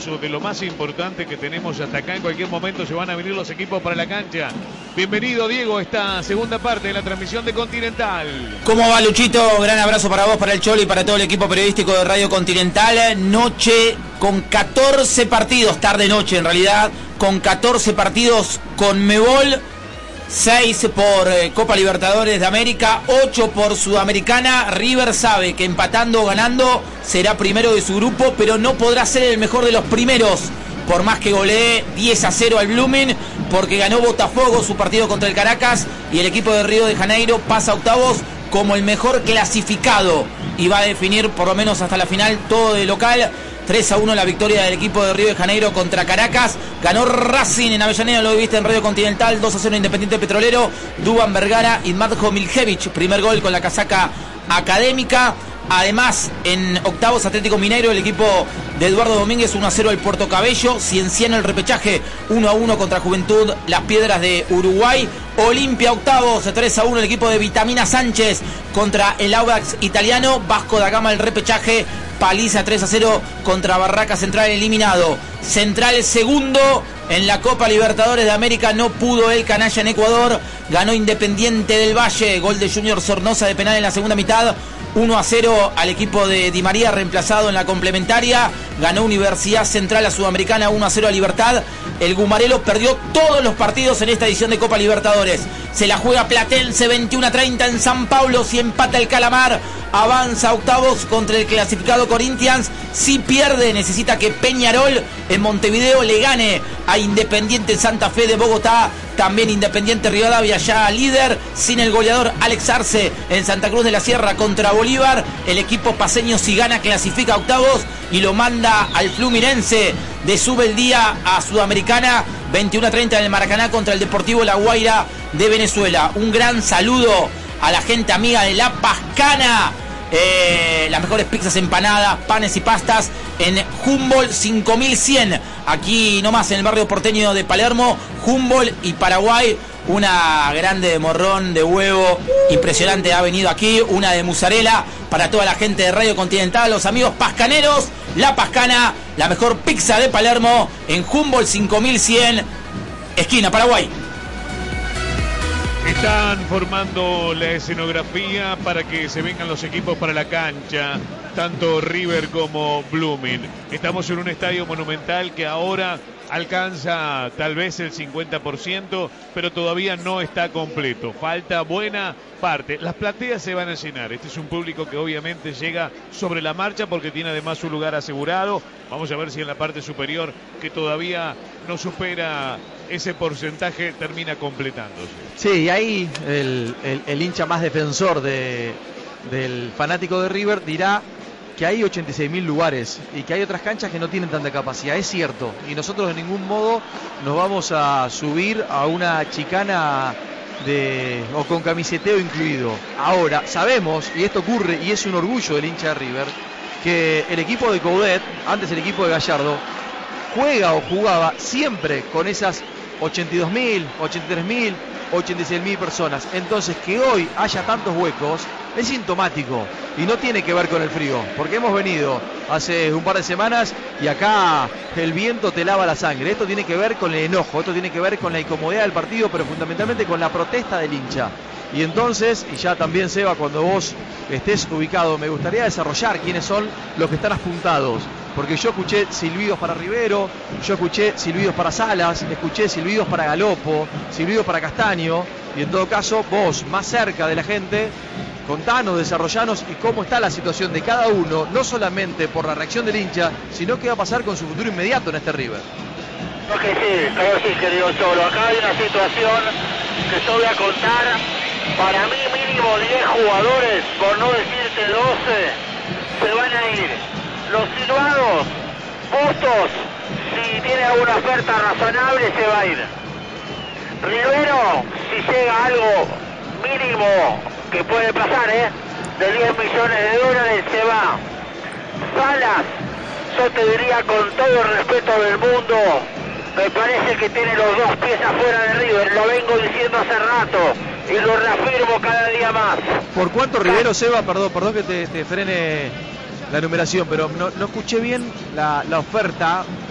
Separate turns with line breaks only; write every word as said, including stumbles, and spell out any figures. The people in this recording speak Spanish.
repaso de lo más importante que tenemos hasta acá. En cualquier momento se van a venir los equipos para la cancha. Bienvenido, Diego, a esta segunda parte de la transmisión de Continental.
¿Cómo va, Luchito? Gran abrazo para vos, para el Cholo y para todo el equipo periodístico de Radio Continental. Noche con catorce partidos, tarde-noche en realidad, con catorce partidos con Mebol. seis por eh, Copa Libertadores de América, ocho por Sudamericana. River sabe que empatando o ganando será primero de su grupo, pero no podrá ser el mejor de los primeros, por más que golee diez a cero al Blooming, porque ganó Botafogo su partido contra el Caracas y el equipo de Río de Janeiro pasa a octavos como el mejor clasificado y va a definir por lo menos hasta la final todo de local. tres a uno la victoria del equipo de Río de Janeiro contra Caracas. Ganó Racing en Avellaneda, lo viste en Radio Continental. dos a cero Independiente Petrolero. Duban Vergara y Matjo Miljevic, primer gol con la casaca académica. Además, en octavos, Atlético Mineiro, el equipo de Eduardo Domínguez, uno a cero el Puerto Cabello. Cienciano el repechaje, uno a uno contra Juventud Las Piedras de Uruguay. Olimpia octavos, tres a uno el equipo de Vitamina Sánchez contra el Audax italiano. Vasco da Gama el repechaje, paliza tres a cero contra Barraca Central eliminado. Central segundo en la Copa Libertadores de América, no pudo el canalla en Ecuador. Ganó Independiente del Valle, gol de Junior Sornosa de penal en la segunda mitad. uno a cero al equipo de Di María, reemplazado en la complementaria. Ganó Universidad Central a Sudamericana, uno a cero a Libertad. El Gumarelo perdió todos los partidos en esta edición de Copa Libertadores. Se la juega Platense veintiuno a treinta en San Pablo. Si empata el Calamar, avanza a octavos contra el clasificado Corinthians. Si pierde, necesita que Peñarol en Montevideo le gane a Independiente Santa Fe de Bogotá. También Independiente Rivadavia ya líder, sin el goleador Alex Arce en Santa Cruz de la Sierra contra Bolívar. El equipo paceño, si gana, clasifica a octavos y lo manda al Fluminense de Subeldía a Sudamericana. veintiuno a treinta en el Maracaná contra el Deportivo La Guaira de Venezuela. Un gran saludo a la gente amiga de La Pascana. Eh, las mejores pizzas, empanadas, panes y pastas en Humboldt cinco mil cien, aquí nomás en el barrio porteño de Palermo. Humboldt y Paraguay, una grande de morrón, de huevo, impresionante ha venido aquí, una de mozzarella para toda la gente de Radio Continental, los amigos pascaneros. La Pascana, la mejor pizza de Palermo en Humboldt cinco mil cien, esquina Paraguay.
Están formando la escenografía para que se vengan los equipos para la cancha, tanto River como Blooming. Estamos en un estadio monumental que ahora alcanza tal vez el cincuenta por ciento, pero todavía no está completo. Falta buena parte. Las plateas se van a llenar. Este es un público que obviamente llega sobre la marcha porque tiene además su lugar asegurado. Vamos a ver si en la parte superior, que todavía no supera ese porcentaje, termina completándose.
Sí, y ahí el, el, el hincha más defensor de, del fanático de River dirá que hay ochenta y seis mil lugares y que hay otras canchas que no tienen tanta capacidad. Es cierto, y nosotros de ningún modo nos vamos a subir a una chicana de, o con camiseteo incluido. Ahora, sabemos, y esto ocurre y es un orgullo del hincha de River, que el equipo de Coudet, antes el equipo de Gallardo, juega o jugaba siempre con esas ochenta y dos mil, ochenta y tres mil, ochenta y seis mil personas. Entonces, que hoy haya tantos huecos es sintomático y no tiene que ver con el frío, porque hemos venido hace un par de semanas y acá el viento te lava la sangre. Esto tiene que ver con el enojo, esto tiene que ver con la incomodidad del partido, pero fundamentalmente con la protesta del hincha. Y entonces, y ya también, Seba, cuando vos estés ubicado, me gustaría desarrollar quiénes son los que están apuntados, porque yo escuché silbidos para Rivero, yo escuché silbidos para Salas, escuché silbidos para Galopo, silbidos para Castaño, y en todo caso, vos, más cerca de la gente, contanos, desarrollanos y cómo está la situación de cada uno, no solamente por la reacción del hincha, sino qué va a pasar con su futuro inmediato en este River.
Creo que sí, creo que sí, querido Cholo. Acá hay una situación que yo voy a contar. Para mí mínimo diez jugadores, por no decirte doce, se van a ir. Los silbados, Bustos, si tiene alguna oferta razonable, se va a ir. Rivero, si llega algo mínimo, que puede pasar, ¿eh? de diez millones de dólares, se va. Salas, yo te diría con todo el respeto del mundo, me parece que tiene los dos pies afuera de River, lo vengo diciendo hace rato y lo reafirmo cada día más.
¿Por cuánto Rivero, Seba? Perdón, perdón que te, te frene la numeración, pero no, no escuché bien la, la oferta